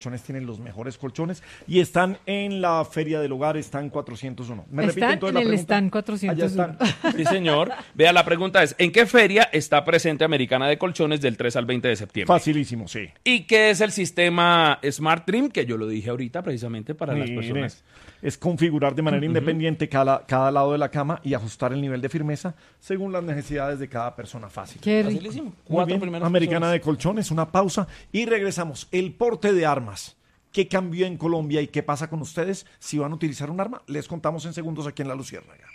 Colchones tienen los mejores colchones y están en la Feria del Hogar, están 401. ¿Me repite Están entonces en la el pregunta? stand 401. Allá están. Sí, señor. Vea, la pregunta es, ¿en qué feria está presente Americana de Colchones del 3 al 20 de septiembre? Facilísimo, sí. ¿Y qué es el sistema Smart Trim? Que yo lo dije ahorita precisamente para las Mire, personas. es configurar de manera independiente cada lado de la cama y ajustar el nivel de firmeza según las necesidades de cada persona. Fácil. Qué rico. Facilísimo. Muy Cuatro bien, primeras Americana opciones. de Colchones, una pausa y regresamos. El porte de armas. ¿Qué cambió en Colombia y qué pasa con ustedes? Si van a utilizar un arma, les contamos en segundos aquí en La Luciérnaga.